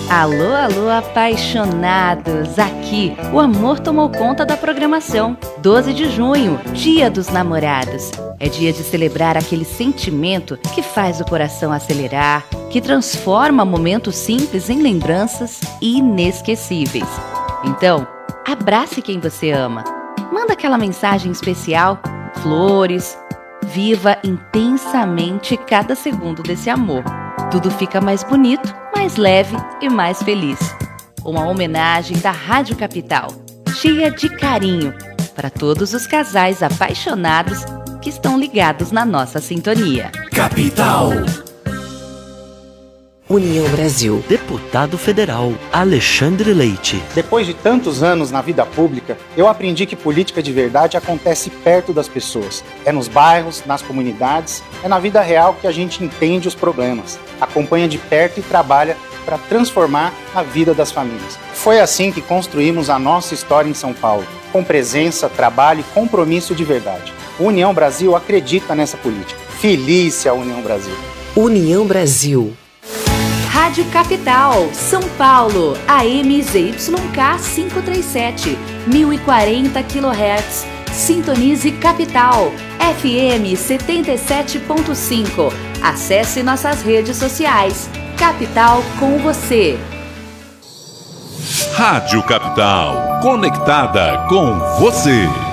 Alô, alô, apaixonados! Aqui, o amor tomou conta da programação. 12 de junho, Dia dos Namorados. É dia de celebrar aquele sentimento que faz o coração acelerar, que transforma momentos simples em lembranças inesquecíveis. Então, abrace quem você ama. Manda aquela mensagem especial, flores. Viva intensamente cada segundo desse amor. Tudo fica mais bonito, mais leve e mais feliz. Uma homenagem da Rádio Capital, cheia de carinho, para todos os casais apaixonados que estão ligados na nossa sintonia. Capital. União Brasil. Deputado Federal Alexandre Leite. Depois de tantos anos na vida pública, eu aprendi que política de verdade acontece perto das pessoas. É nos bairros, nas comunidades, é na vida real que a gente entende os problemas, acompanha de perto e trabalha para transformar a vida das famílias. Foi assim que construímos a nossa história em São Paulo, com presença, trabalho e compromisso de verdade. União Brasil acredita nessa política. Feliz a União Brasil. União Brasil. Rádio Capital, São Paulo, AM ZYK 537, 1040 kHz. Sintonize Capital, FM 77.5. Acesse nossas redes sociais. Capital com você. Rádio Capital, conectada com você.